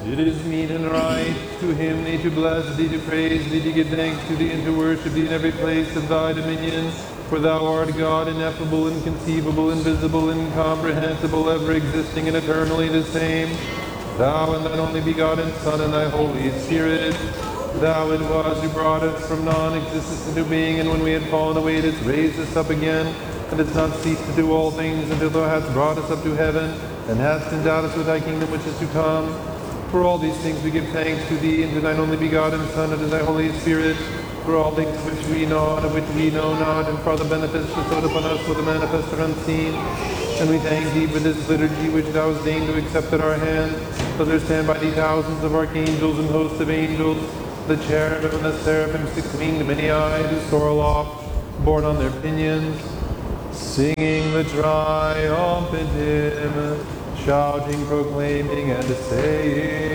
It is meet and right to him thee to bless thee, to praise thee, to give thanks to thee, and to worship thee in every place of thy dominion. For thou art God, ineffable, inconceivable, invisible, incomprehensible, ever existing and eternally the same. Thou and thine only begotten Son and thy Holy Spirit. Thou it was who brought us from non-existence into being, and when we had fallen away, didst raise us up again, and didst not cease to do all things until thou hast brought us up to heaven, and hast endowed us with thy kingdom which is to come. For all these things we give thanks to thee, and to thine only begotten Son, and to thy Holy Spirit, for all things which we know and of which we know not, and for the benefits bestowed upon us whether manifest or unseen. And we thank thee for this liturgy which thou hast deigned to accept at our hands. So there stand by thee thousands of archangels and hosts of angels, the cherubim and the seraphim, six-winged, many-eyed, who soar aloft, borne on their pinions, singing the triumphant hymn, shouting, proclaiming, and saying,